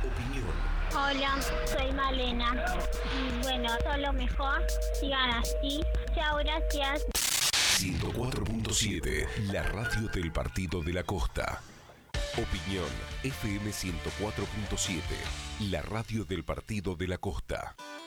Opinión. Hola, soy Malena. Bueno, todo lo mejor. Sigan así. Chao, gracias. 104.7, la radio del Partido de la Costa. Opinión, FM 104.7, la radio del Partido de la Costa.